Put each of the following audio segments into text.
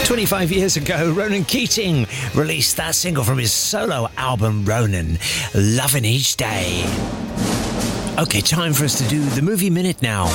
25 years ago, Ronan Keating released that single from his solo album, Ronan, Loving Each Day. Okay, time for us to do the Movie Minute now.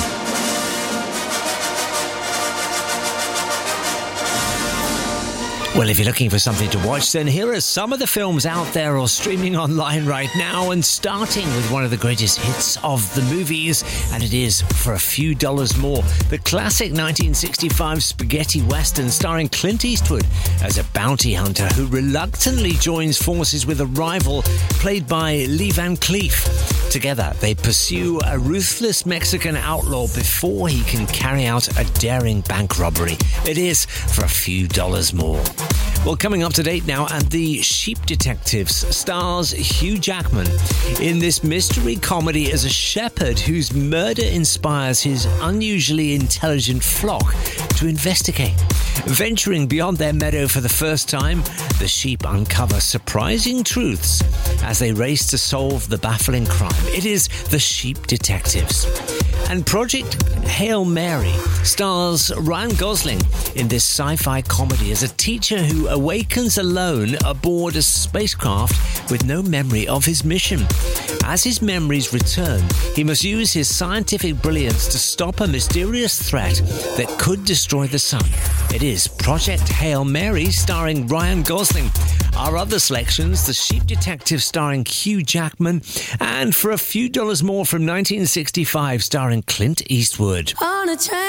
Well, if you're looking for something to watch, then here are some of the films out there or streaming online right now, and starting with one of the greatest hits of the movies, and it is For a Few Dollars More, the classic 1965 spaghetti western starring Clint Eastwood as a bounty hunter who reluctantly joins forces with a rival played by Lee Van Cleef. Together, they pursue a ruthless Mexican outlaw before he can carry out a daring bank robbery. It is For a Few Dollars More. Well, coming up to date now, and The Sheep Detectives stars Hugh Jackman in this mystery comedy as a shepherd whose murder inspires his unusually intelligent flock to investigate. Venturing beyond their meadow for the first time, the sheep uncover surprising truths as they race to solve the baffling crime. It is The Sheep Detectives. And Project Hail Mary stars Ryan Gosling in this sci-fi comedy as a teacher who awakens alone aboard a spacecraft with no memory of his mission. As his memories return, he must use his scientific brilliance to stop a mysterious threat that could destroy the sun. It is Project Hail Mary starring Ryan Gosling. Our other selections, The Sheep Detective starring Hugh Jackman, and For a Few Dollars More from 1965 starring Clint Eastwood. On a train.